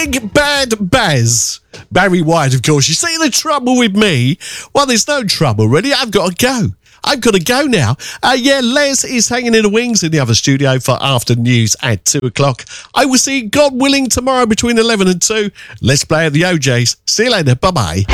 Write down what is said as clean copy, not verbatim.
Big Bad Baz. Barry White, of course. You see the trouble with me? Well, there's no trouble, really. I've got to go. I've got to go now. Les is hanging in the wings in the other studio for after news at 2 o'clock. I will see you, God willing, tomorrow between 11 and 2. Let's play at the OJs. See you later. Bye-bye.